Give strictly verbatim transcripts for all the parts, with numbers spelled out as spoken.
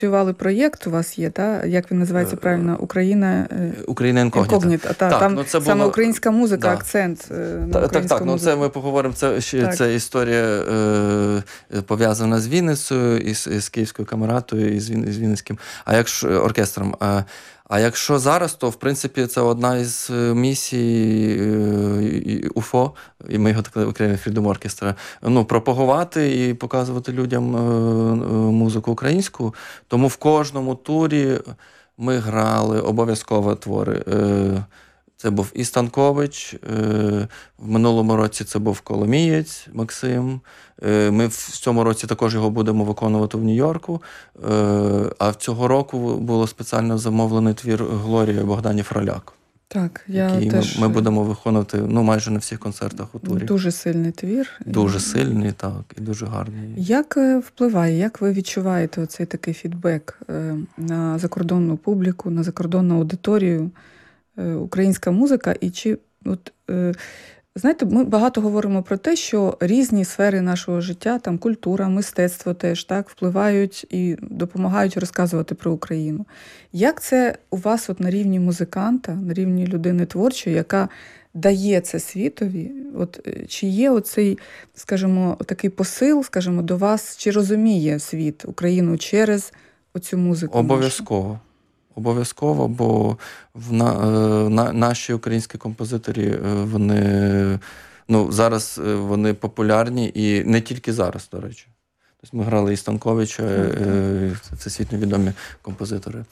Ініціювали проєкт, у вас є, та? Як він називається правильно? Україна Україна інкогніта. Інкогніта. Та, Так, там ну, це було... саме українська музика, да. акцент на так, українську так, так. музику. Ну, це ми поговоримо. Це, ще, це історія е, пов'язана з Вінницею, із, із Київською камератою, і з, Він, з Вінницьким а якщо, оркестром. А, а якщо зараз, то, в принципі, це одна із місій е, УФО, і ми його так окремо Freedom Orchestra, ну, пропагувати і показувати людям е, музику українську. Тому в кожному турі ми грали обов'язково твори. Е, Це був і Станкович, в минулому році це був Коломієць Максим. Ми в цьому році також його будемо виконувати в Нью-Йорку. А в цього року було спеціально замовлений твір Глорія Богдані Фроляк. Так, я який теж... ми, ми будемо виконувати ну, майже на всіх концертах у турі. Дуже сильний твір. Дуже сильний, так, і дуже гарний. Як впливає, як ви відчуваєте оцей такий фідбек на закордонну публіку, на закордонну аудиторію? Українська музика, і чи от знаєте, ми багато говоримо про те, що різні сфери нашого життя, там культура, мистецтво теж так впливають і допомагають розказувати про Україну. Як це у вас от на рівні музиканта, на рівні людини творчої, яка дає це світові? От чи є оцей, скажімо, такий посил, скажімо, до вас, чи розуміє світ Україну через оцю музику? Обов'язково. Обов'язково, бо в на, на, наші українські композиторі, вони, ну, зараз вони популярні, і не тільки зараз, до речі. Тобто ми грали і Станковича, mm-hmm. це світньо відомі композитори.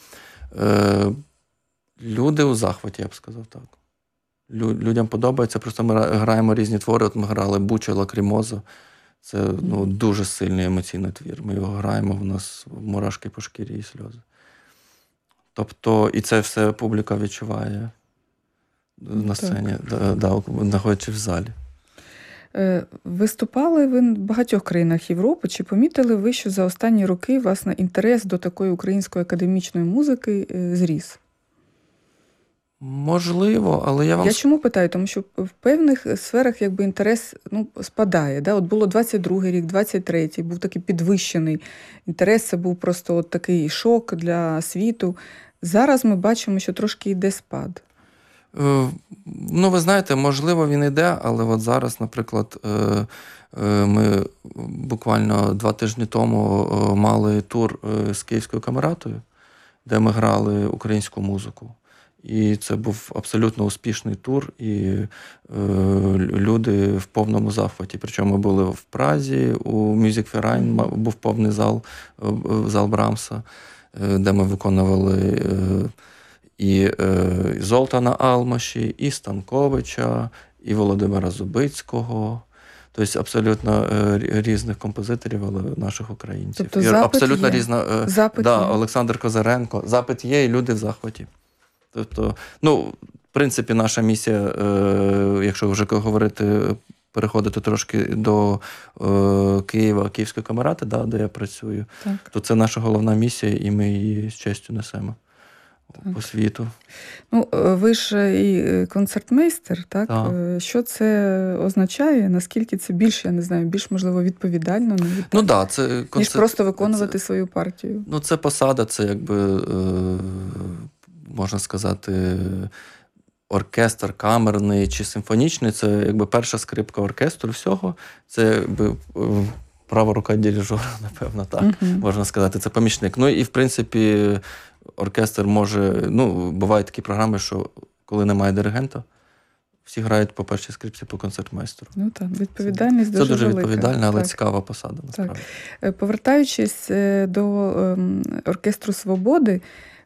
Люди у захваті, я б сказав так. Людям подобається, просто ми граємо різні твори. От ми грали Буча, Лакрімоза. Це ну, дуже сильний емоційний твір. Ми його граємо, в нас мурашки по шкірі і сльози. Тобто, і це все публіка відчуває на сцені, да, да, знаходячись в залі. Виступали ви в багатьох країнах Європи. Чи помітили ви, що за останні роки, власне, інтерес до такої української академічної музики зріс? Можливо, але я вам... Я чому питаю? Тому що в певних сферах якби інтерес ну, спадає. Да? От було двадцять другий рік, двадцять третій, був такий підвищений інтерес, це був просто от такий шок для світу. Зараз ми бачимо, що трошки йде спад. Ну, ви знаєте, можливо, він йде, але от зараз, наприклад, ми буквально два тижні тому мали тур з Київською камератою, де ми грали українську музику. І це був абсолютно успішний тур, і е, люди в повному захваті. Причому ми були в Празі, у Music Verein був повний зал, зал Брамса, де ми виконували е, і е, Золтана Алмаші, і Станковича, і Володимира Зубицького. Тобто абсолютно е, різних композиторів, але наших українців. Тобто запит абсолютно є. різна. Е, запит да, є. Олександр Козаренко. Запит є, і люди в захваті. Тобто, ну, в принципі, наша місія, е, якщо вже говорити, переходити трошки до е, Києва, Київської камерати, да, де я працюю, так. то це наша головна місія, і ми її з честю несемо так. по світу. Ну, ви ж і концертмейстер, так? так? Що це означає? Наскільки це більш, я не знаю, більш, можливо, відповідально, не відповідально, ну, да, це концерт... ніж просто виконувати це... свою партію? Ну, це посада, це якби... Е... можна сказати, оркестр камерний чи симфонічний, це якби перша скрипка оркестру всього, це якби права рука дирижера, напевно, так, uh-huh. можна сказати, це помічник. Ну і, в принципі, оркестр може, ну, бувають такі програми, що коли немає диригента, всі грають по першій скрипці по концертмейстеру. Ну так, відповідальність це, дуже велика. Це дуже відповідальна, але так. цікава посада, насправді. Так. Повертаючись до оркестру «Свободи»,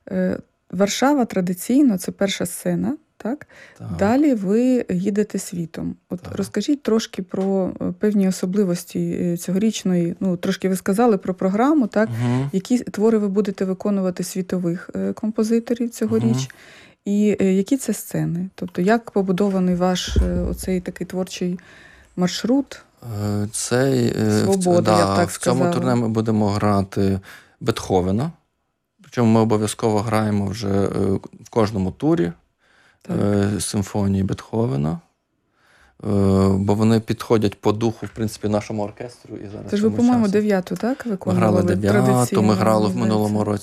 Варшава традиційно, це перша сцена, так? так? Далі ви їдете світом. От так. Розкажіть трошки про певні особливості цьогорічної, ну, трошки ви сказали про програму, так? Угу. Які твори ви будете виконувати світових композиторів цьогоріч, угу. і які це сцени? Тобто, як побудований ваш оцей такий творчий маршрут? Цей, Свобода, да, я б так в цьому сказала. турне ми будемо грати Бетховена. Причому ми обов'язково граємо вже в кожному турі так. симфонії Бетховена. бо вони підходять по духу, в принципі, нашому оркестру. І зараз Це ж ви, по-моєму, дев'яту, так, виконували? Ми грали дев'яту, ми грали в минулому році.